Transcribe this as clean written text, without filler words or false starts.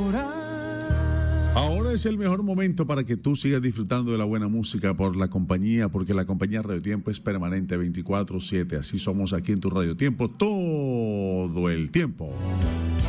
Ahora es el mejor momento para que tú sigas disfrutando de la buena música por la compañía, porque la compañía Radio Tiempo es permanente 24/7. Así somos aquí en tu Radio Tiempo todo el tiempo.